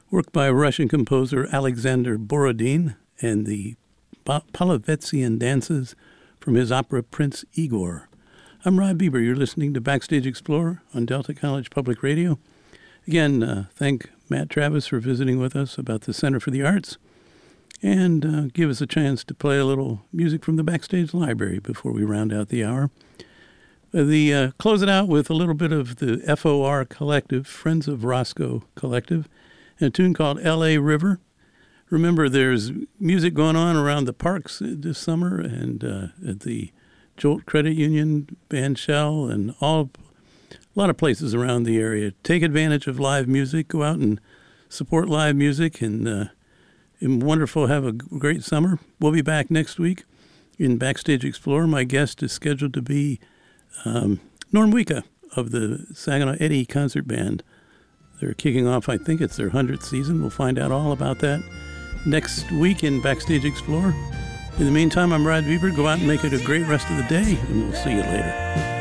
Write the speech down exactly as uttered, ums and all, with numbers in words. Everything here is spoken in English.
work by Russian composer Alexander Borodin, and the Polovetzian dances from his opera Prince Igor. I'm Rod Bieber. You're listening to Backstage Explorer on Delta College Public Radio. Again, uh, thank Matt Travis for visiting with us about the Center for the Arts, and uh, give us a chance to play a little music from the Backstage Library before we round out the hour. Uh, the uh, close it out with a little bit of the F O R Collective, Friends of Roscoe Collective, and a tune called L A River. Remember, there's music going on around the parks this summer, and uh, at the Jolt Credit Union, Band Shell, and all a lot of places around the area. Take advantage of live music. Go out and support live music, and uh, it's wonderful. Have a great summer. We'll be back next week in Backstage Explorer. My guest is scheduled to be um, Norm Wika of the Saginaw Eddy Concert Band. They're kicking off, I think it's their hundredth season. We'll find out all about that next week in Backstage Explorer. In the meantime, I'm Rod Bieber. Go out and make it a great rest of the day, and we'll see you later.